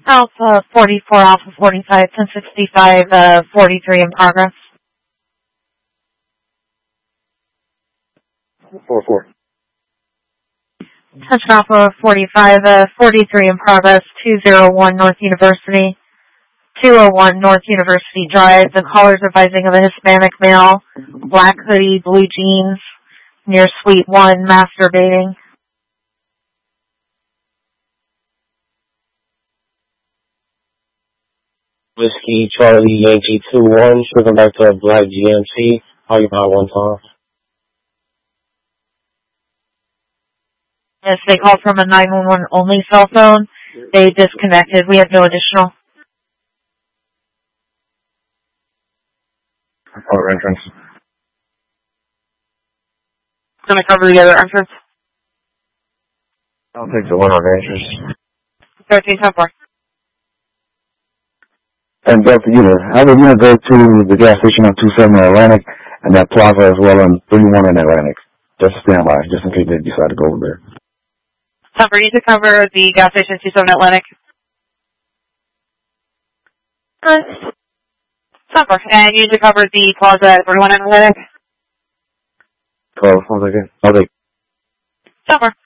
Alpha 44, Alpha 45, 1065, 43 in progress. 4-4. Attention Alpha 45, 43 in progress, 201 North University. 201 North University Drive. The caller is advising of a Hispanic male, black hoodie, blue jeans, near Suite 1, masturbating. Whiskey Charlie Yankee 2-1, switching back to a black GMC. How you about one time? Yes, they called from a 911 only cell phone. They disconnected. We have no additional. Other entrance. Gonna cover the other entrance. I'll take the one on entrance. 13-4. And Delta Unit, I was going to go to the gas station on 27 in Atlantic and that plaza as well on 31 in Atlantic. Just stand by, just in case they decide to go over there. Temper, you need to cover the gas station 27 Atlantic. Temper, and you need to cover the plaza at 31 in Atlantic. Call, sounds like it. Okay. Temper.